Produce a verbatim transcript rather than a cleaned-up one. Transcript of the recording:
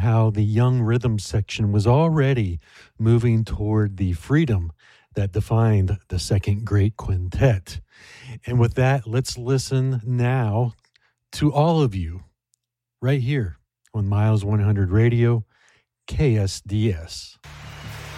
how the young rhythm section was already moving toward the freedom that defined the Second Great Quintet. And with that, let's listen now to all of you right here on Miles one hundred Radio, K S D S.